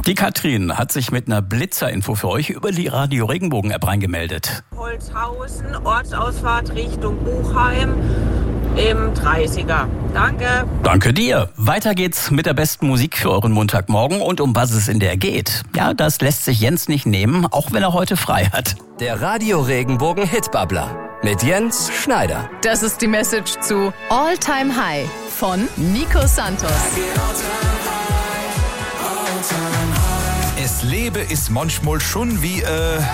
Die Katrin hat sich mit einer Blitzerinfo für euch über die Radio Regenbogen-App reingemeldet. Holzhausen, Ortsausfahrt Richtung Buchheim im 30er. Danke. Danke dir. Weiter geht's mit der besten Musik für euren Montagmorgen und um was es in der geht. Ja, das lässt sich Jens nicht nehmen, auch wenn er heute frei hat. Der Radio Regenbogen Hitbabbler mit Jens Schneider. Das ist die Message zu All Time High von Nico Santos. Es lebe ist manchmal schon wie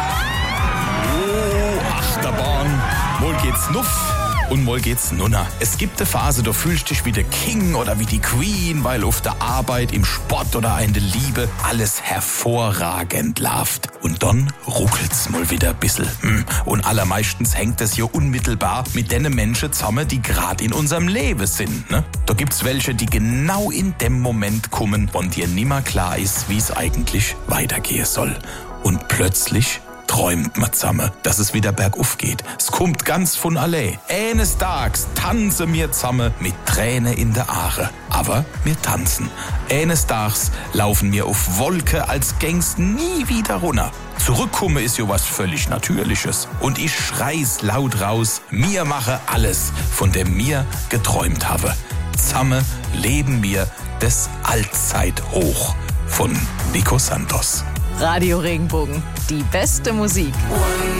Achterbahn. Mal geht's nuff und mal geht's nunner. Es gibt eine Phase, da fühlst du dich wie der King oder wie die Queen, weil auf der Arbeit, im Sport oder in der Liebe alles hervorragend läuft. Und dann ruckelt's mal wieder ein bisschen. Und allermeistens hängt es ja unmittelbar mit den Menschen zusammen, die gerade in unserem Leben sind. Ne? Da gibt's welche, die genau in dem Moment kommen, wo dir nimmer klar ist, wie es eigentlich weitergehen soll. Und plötzlich träumt man zusammen, dass es wieder bergauf geht. Es kommt ganz von allein. Eines Tages tanzen wir zusammen mit Tränen in der Aare. Aber wir tanzen. Eines Tages laufen wir auf Wolke, als gäng's nie wieder runter. Zurückkommen ist ja was völlig Natürliches. Und ich schrei's laut raus, mir mache alles, von dem mir geträumt habe. Zusammen leben wir das Allzeithoch von Nico Santos. Radio Regenbogen, die beste Musik. One